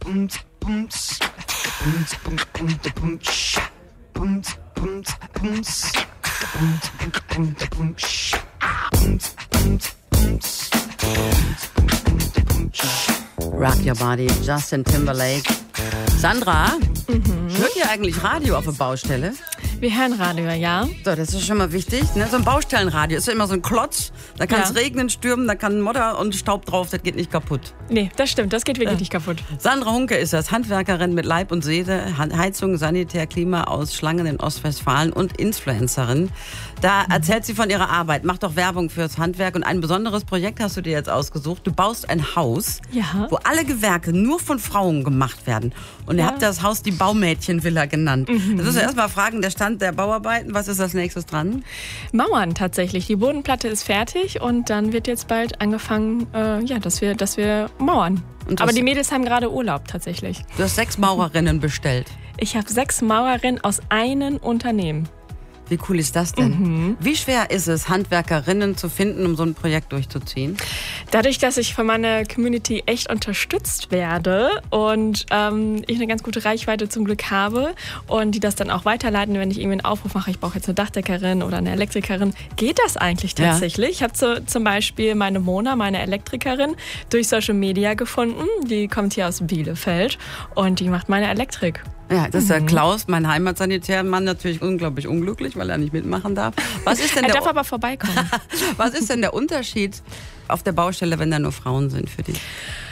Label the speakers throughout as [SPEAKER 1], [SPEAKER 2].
[SPEAKER 1] Rock Your Body, Justin Timberlake. Sandra, hört ihr eigentlich Radio auf der Baustelle?
[SPEAKER 2] Wir hören Radio, ja.
[SPEAKER 1] So, das ist schon mal wichtig. Ne? So ein Baustellenradio ist ja immer so ein Klotz. Da kann es regnen, stürmen, da kann Modder und Staub drauf, das geht nicht kaputt.
[SPEAKER 2] Nee, das stimmt, das geht wirklich nicht kaputt.
[SPEAKER 1] Sandra Hunke ist das, Handwerkerin mit Leib und Seele, Heizung, Sanitär, Klima aus Schlangen in Ostwestfalen und Influencerin. Da erzählt sie von ihrer Arbeit, macht auch Werbung fürs Handwerk und ein besonderes Projekt hast du dir jetzt ausgesucht. Du baust ein Haus, wo alle Gewerke nur von Frauen gemacht werden. Und ihr habt das Haus die Baumädchenvilla genannt. Das ist ja erstmal Fragen, der Stand der Bauarbeiten. Was ist als nächstes dran?
[SPEAKER 2] Mauern tatsächlich. Die Bodenplatte ist fertig und dann wird jetzt bald angefangen, dass wir mauern. Aber die Mädels haben gerade Urlaub tatsächlich.
[SPEAKER 1] Du hast 6 Maurerinnen bestellt.
[SPEAKER 2] Ich habe 6 Maurerinnen aus einem Unternehmen.
[SPEAKER 1] Wie cool ist das denn? Wie schwer ist es, Handwerkerinnen zu finden, um so ein Projekt durchzuziehen?
[SPEAKER 2] Dadurch, dass ich von meiner Community echt unterstützt werde und ich eine ganz gute Reichweite zum Glück habe und die das dann auch weiterleiten, wenn ich irgendwie einen Aufruf mache, ich brauche jetzt eine Dachdeckerin oder eine Elektrikerin, geht das eigentlich tatsächlich. Ich habe zum Beispiel meine Mona, meine Elektrikerin, durch Social Media gefunden. Die kommt hier aus Bielefeld und die macht meine Elektrik.
[SPEAKER 1] Ja, das ist der Klaus, mein Heimatsanitärmann, natürlich unglaublich unglücklich, weil er nicht mitmachen darf. Was ist denn
[SPEAKER 2] er darf aber vorbeikommen.
[SPEAKER 1] Was ist denn der Unterschied auf der Baustelle, wenn da nur Frauen sind für dich?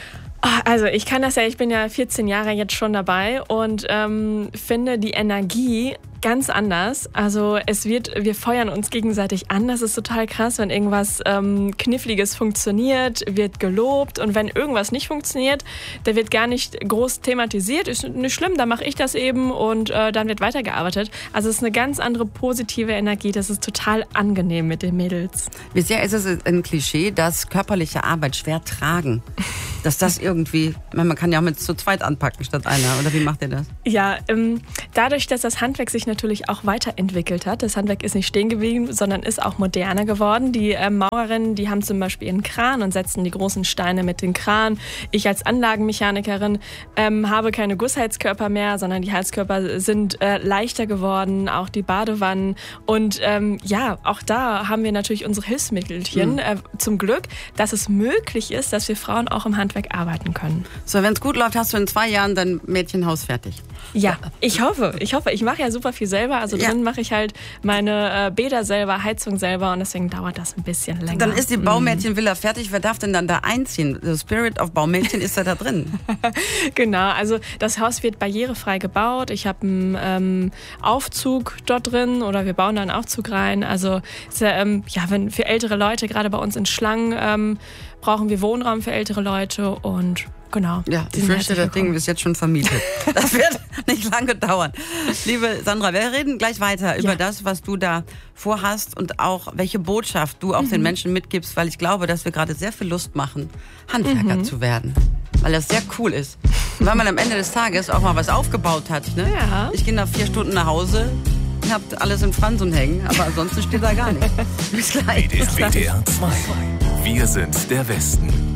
[SPEAKER 2] Also ich kann das ja, ich bin ja 14 Jahre jetzt schon dabei und finde die Energie ganz anders. Also wir feuern uns gegenseitig an. Das ist total krass, wenn irgendwas Kniffliges funktioniert, wird gelobt und wenn irgendwas nicht funktioniert, der wird gar nicht groß thematisiert. Ist nicht schlimm, dann mache ich das eben und dann wird weitergearbeitet. Also es ist eine ganz andere positive Energie. Das ist total angenehm mit den Mädels.
[SPEAKER 1] Wie sehr ist es ein Klischee, dass körperliche Arbeit schwer tragen? Dass das irgendwie, man kann ja auch mit zu zweit anpacken statt einer. Oder wie macht ihr das?
[SPEAKER 2] Ja, dadurch, dass das Handwerk sich natürlich auch weiterentwickelt hat. Das Handwerk ist nicht stehen geblieben, sondern ist auch moderner geworden. Die Maurerinnen, die haben zum Beispiel einen Kran und setzen die großen Steine mit dem Kran. Ich als Anlagenmechanikerin habe keine Gussheizkörper mehr, sondern die Heizkörper sind leichter geworden, auch die Badewannen. Und auch da haben wir natürlich unsere Hilfsmittelchen. Zum Glück, dass es möglich ist, dass wir Frauen auch im Handwerk arbeiten können.
[SPEAKER 1] So, wenn es gut läuft, hast du in 2 Jahren dein Mädchenhaus fertig.
[SPEAKER 2] Ja, ich hoffe. Ich mache ja super viel selber. Also drin mache ich halt meine Bäder selber, Heizung selber und deswegen dauert das ein bisschen länger.
[SPEAKER 1] Dann ist die Baumädchenvilla fertig. Wer darf denn dann da einziehen? The Spirit of Baumädchen ist da drin.
[SPEAKER 2] Genau, also das Haus wird barrierefrei gebaut. Ich habe einen Aufzug dort drin oder wir bauen da einen Aufzug rein. Also wenn für ältere Leute, gerade bei uns in Schlangen, brauchen wir Wohnraum für ältere Leute und genau.
[SPEAKER 1] Ja, ich fürchte, das Ding ist jetzt schon vermietet. Das wird nicht lange dauern. Liebe Sandra, wir reden gleich weiter über das, was du da vorhast und auch welche Botschaft du auch den Menschen mitgibst, weil ich glaube, dass wir gerade sehr viel Lust machen, Handwerker zu werden. Weil das sehr cool ist. Und weil man am Ende des Tages auch mal was aufgebaut hat. Ne? Ja. Ich gehe nach 4 Stunden nach Hause, habt alles in Fransen hängen, aber ansonsten steht da gar nichts. Bis gleich.
[SPEAKER 3] WDR 2. Wir sind der Westen.